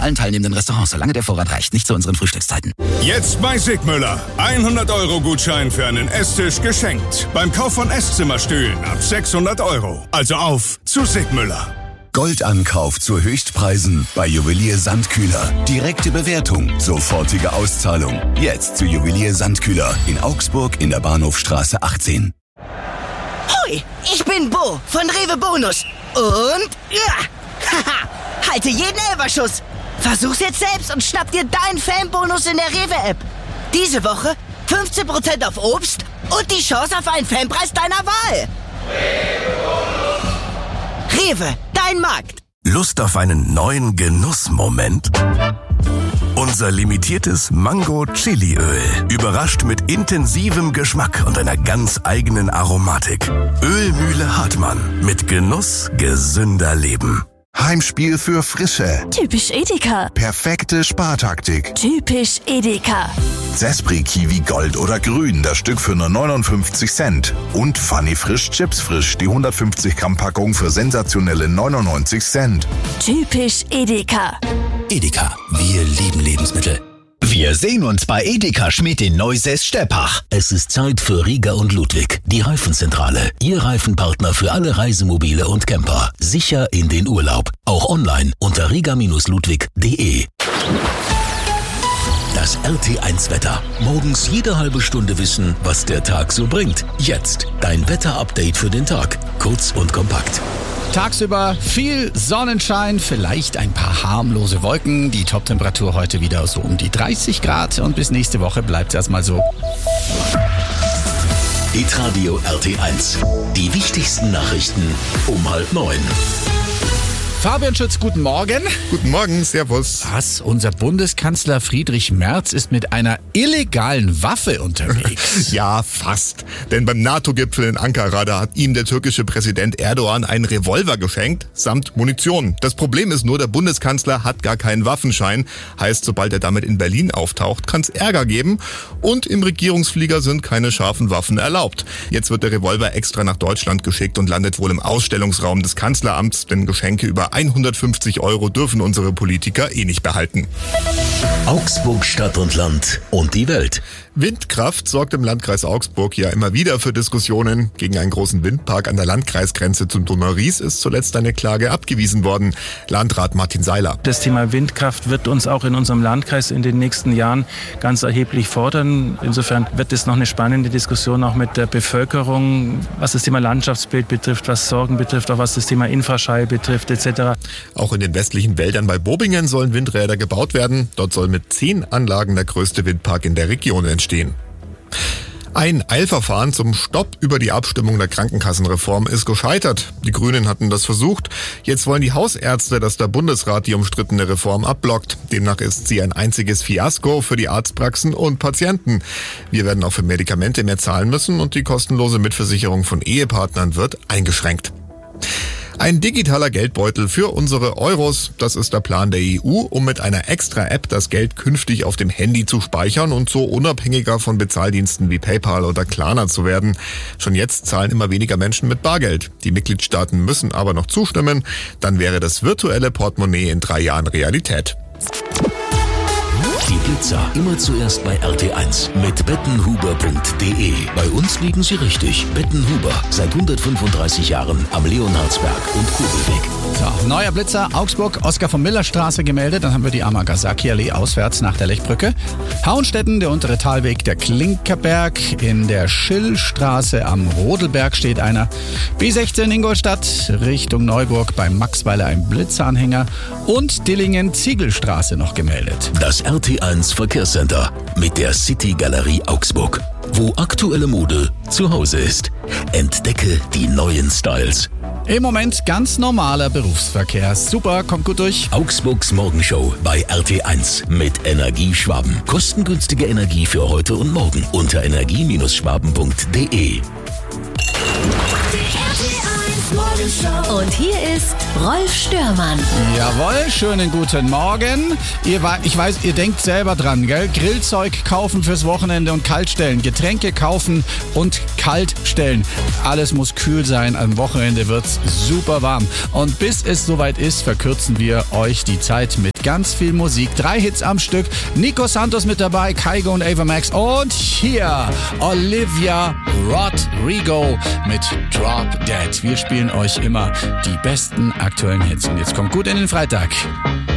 allen teilnehmenden Restaurants, solange der Vorrat reicht. Nicht zu unseren Frühstückszeiten. Jetzt bei Sigmüller. 100-Euro-Gutschein für einen Esstisch geschenkt. Beim Kauf von Esszimmerstühlen ab 600 Euro. Also auf zu Sigmüller. Goldankauf zu Höchstpreisen bei Juwelier Sandkühler. Direkte Bewertung, sofortige Auszahlung. Jetzt zu Juwelier Sandkühler in Augsburg in der Bahnhofstraße 18. Hoi, ich bin Bo von Rewe Bonus. Und halte jeden Elferschuss. Versuch's jetzt selbst und schnapp dir deinen Fanbonus in der Rewe-App. Diese Woche 15% auf Obst und die Chance auf einen Fanpreis deiner Wahl. Rewe, dein Markt. Lust auf einen neuen Genussmoment? Unser limitiertes Mango-Chili-Öl überrascht mit intensivem Geschmack und einer ganz eigenen Aromatik. Ölmühle Hartmann. Mit Genuss gesünder Leben. Heimspiel für Frische. Typisch Edeka. Perfekte Spartaktik. Typisch Edeka. Zespri Kiwi Gold oder Grün, das Stück für nur 59 Cent. Und Funny Frisch Chips Frisch, die 150 Gramm Packung für sensationelle 99 Cent. Typisch Edeka. Edeka, wir lieben Lebensmittel. Wir sehen uns bei Edeka Schmidt in Neusäß-Steppach. Es ist Zeit für Rieger und Ludwig, die Reifenzentrale. Ihr Reifenpartner für alle Reisemobile und Camper. Sicher in den Urlaub. Auch online unter rieger-ludwig.de. Das RT1-Wetter. Morgens jede halbe Stunde wissen, was der Tag so bringt. Jetzt dein Wetter-Update für den Tag. Kurz und kompakt. Tagsüber viel Sonnenschein, vielleicht ein paar harmlose Wolken. Die Toptemperatur heute wieder so um die 30 Grad und bis nächste Woche bleibt es erstmal so. Hitradio RT1. Die wichtigsten Nachrichten um 8:30. Fabian Schütz, guten Morgen. Guten Morgen, servus. Was? Unser Bundeskanzler Friedrich Merz ist mit einer illegalen Waffe unterwegs. Ja, fast. Denn beim NATO-Gipfel in Ankara, da hat ihm der türkische Präsident Erdogan einen Revolver geschenkt, samt Munition. Das Problem ist nur, der Bundeskanzler hat gar keinen Waffenschein. Heißt, sobald er damit in Berlin auftaucht, kann es Ärger geben. Und im Regierungsflieger sind keine scharfen Waffen erlaubt. Jetzt wird der Revolver extra nach Deutschland geschickt und landet wohl im Ausstellungsraum des Kanzleramts, denn Geschenke über 150 Euro dürfen unsere Politiker eh nicht behalten. Augsburg, Stadt und Land und die Welt. Windkraft sorgt im Landkreis Augsburg ja immer wieder für Diskussionen. Gegen einen großen Windpark an der Landkreisgrenze zum Donauries ist zuletzt eine Klage abgewiesen worden. Landrat Martin Seiler. Das Thema Windkraft wird uns auch in unserem Landkreis in den nächsten Jahren ganz erheblich fordern. Insofern wird es noch eine spannende Diskussion auch mit der Bevölkerung, was das Thema Landschaftsbild betrifft, was Sorgen betrifft, auch was das Thema Infraschall betrifft etc. Auch in den westlichen Wäldern bei Bobingen sollen Windräder gebaut werden. Dort soll mit 10 Anlagen der größte Windpark in der Region entstehen. Ein Eilverfahren zum Stopp über die Abstimmung der Krankenkassenreform ist gescheitert. Die Grünen hatten das versucht. Jetzt wollen die Hausärzte, dass der Bundesrat die umstrittene Reform abblockt. Demnach ist sie ein einziges Fiasko für die Arztpraxen und Patienten. Wir werden auch für Medikamente mehr zahlen müssen und die kostenlose Mitversicherung von Ehepartnern wird eingeschränkt. Ein digitaler Geldbeutel für unsere Euros, das ist der Plan der EU, um mit einer Extra-App das Geld künftig auf dem Handy zu speichern und so unabhängiger von Bezahldiensten wie PayPal oder Klarna zu werden. Schon jetzt zahlen immer weniger Menschen mit Bargeld. Die Mitgliedstaaten müssen aber noch zustimmen, dann wäre das virtuelle Portemonnaie in 3 Jahren Realität. Die Blitzer immer zuerst bei RT1 mit bettenhuber.de. Bei uns liegen Sie richtig. Bettenhuber, seit 135 Jahren am Leonhardsberg und Kugelweg. So, neuer Blitzer, Augsburg, Oskar von Millerstraße gemeldet. Dann haben wir die Amagasaki-Allee auswärts nach der Lechbrücke. Hauenstetten, der untere Talweg, der Klinkerberg. In der Schillstraße am Rodelberg steht einer. B16 Ingolstadt, Richtung Neuburg, bei Maxweiler ein Blitzeranhänger. Und Dillingen-Ziegelstraße noch gemeldet. Das RT1 Verkehrscenter mit der City Galerie Augsburg, wo aktuelle Mode zu Hause ist. Entdecke die neuen Styles. Im Moment ganz normaler Berufsverkehr. Super, kommt gut durch. Augsburgs Morgenshow bei RT1 mit Energieschwaben. Kostengünstige Energie für heute und morgen unter energie-schwaben.de. Der RT1 Und hier ist Rolf Störmann. Jawohl, schönen guten Morgen. Ich weiß, ihr denkt selber dran, gell? Grillzeug kaufen fürs Wochenende und kaltstellen. Getränke kaufen und kaltstellen. Alles muss kühl sein. Am Wochenende wird's super warm. Und bis es soweit ist, verkürzen wir euch die Zeit mit ganz viel Musik. 3 Hits am Stück. Nico Santos mit dabei, Kygo und Ava Max. Und hier Olivia Rodrigo mit Drop Dead. Wir spielen euch immer die besten aktuellen Hits. Und jetzt kommt gut in den Freitag.